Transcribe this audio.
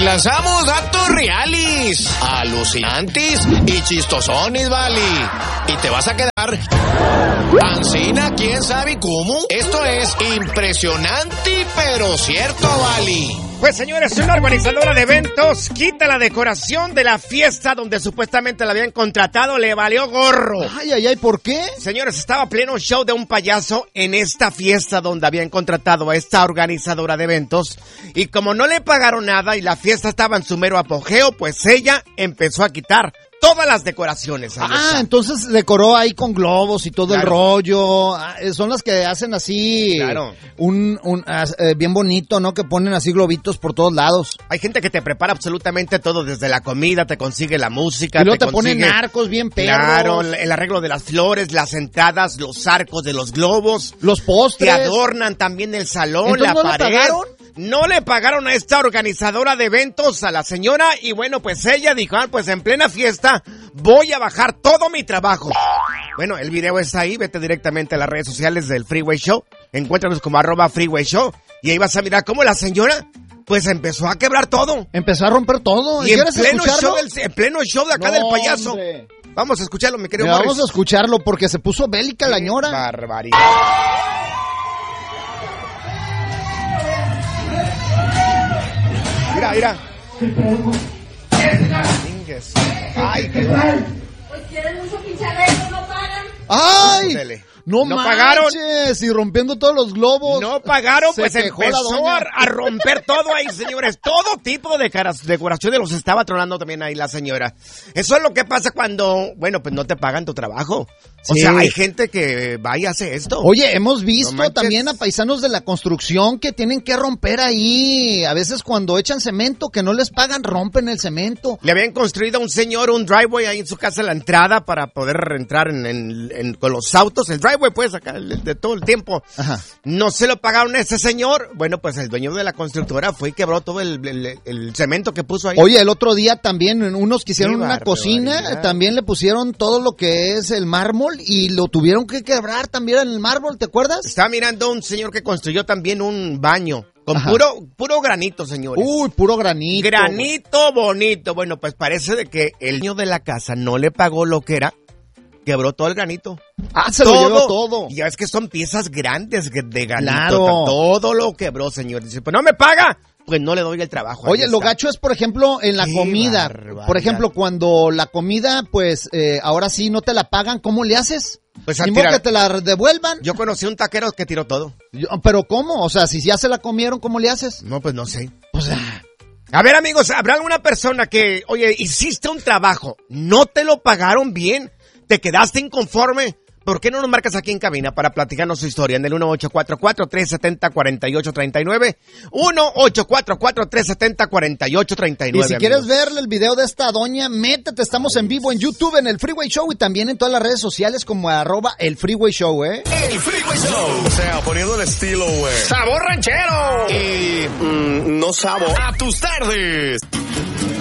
lanzamos datos reales, alucinantes y chistosones, vale. Y te vas a quedar ancina, quién sabe cómo. Esto es impresionante, pero cierto, vale. Pues señores, una organizadora de eventos quita la decoración de la fiesta donde supuestamente la habían contratado, le valió gorro. Ay, ¿por qué? Señores, estaba pleno show de un payaso en esta fiesta donde habían contratado a esta organizadora de eventos y como no le pagaron nada y la fiesta estaba en su mero apogeo, pues ella empezó a quitar todas las decoraciones. Entonces decoró ahí con globos y todo el rollo. Son las que hacen así, bien bonito, ¿no? Que ponen así globitos por todos lados. Hay gente que te prepara absolutamente todo, desde la comida, te consigue la música. Y luego te ponen arcos bien perros. Claro, el arreglo de las flores, las entradas, los arcos de los globos. Los postres. Te adornan también el salón, la pared. ¿Le pagaron? No le pagaron a esta organizadora de eventos, a la señora, y bueno, pues ella dijo, pues en plena fiesta voy a bajar todo mi trabajo. Bueno, el video está ahí, vete directamente a las redes sociales del Freeway Show, encuéntranos como @Freeway Show, y ahí vas a mirar cómo la señora, pues empezó a quebrar todo. Empezó a romper todo. Y en pleno show de acá del payaso. Hombre. Vamos a escucharlo, mi querido Morris. Vamos a escucharlo porque se puso bélica la ñora. Barbaridad. Mira. Ay, qué mal. Pues quieren mucho pincharreto, no pagan. ¡Ay! No pagaron. Y rompiendo todos los globos. No pagaron, pues empezó a romper todo ahí, señores. Todo tipo de decoraciones los estaba tronando también ahí la señora. Eso es lo que pasa cuando, pues no te pagan tu trabajo. O sea, hay gente que va y hace esto. Oye, hemos visto también a paisanos de la construcción que tienen que romper ahí. A veces cuando echan cemento, que no les pagan, rompen el cemento. Le habían construido a un señor un driveway ahí en su casa, la entrada, para poder entrar con los autos. El driveway, pues, acá, de todo el tiempo. Ajá. No se lo pagaron a ese señor. Bueno, pues el dueño de la constructora fue y quebró todo el cemento que puso ahí. Oye, el otro día también, unos que hicieron una cocina, también le pusieron todo lo que es el mármol y lo tuvieron que quebrar también en el mármol, ¿te acuerdas? Estaba mirando un señor que construyó también un baño. Con puro granito, señores. Uy, puro granito. Granito bonito. Bueno, pues parece de que el dueño de la casa no le pagó lo que era. Quebró todo el granito. Se lo llevó todo. Ya es que son piezas grandes de granito. Claro. Todo lo quebró, señor. Dice, pues no me paga. Pues no le doy el trabajo. Oye, lo gacho es, por ejemplo, en la comida. Barbaridad. Por ejemplo, cuando la comida, pues, ahora sí no te la pagan, ¿cómo le haces? Pues ¿Ni modo que te la devuelvan? Yo conocí un taquero que tiró todo. ¿Pero cómo? O sea, si ya se la comieron, ¿cómo le haces? No, pues no sé. O sea, a ver, amigos, ¿habrá alguna persona que, oye, hiciste un trabajo, no te lo pagaron bien, te quedaste inconforme? ¿Por qué no nos marcas aquí en cabina para platicarnos su historia en el 1844-370-4839? 1844-370-4839. Y si quieres ver el video de esta doña, métete, estamos en vivo en YouTube, en el Freeway Show y también en todas las redes sociales como @el Freeway Show, El Freeway Show. O sea, poniendo el estilo, ¡sabor ranchero! Y no sabor a tus tardes.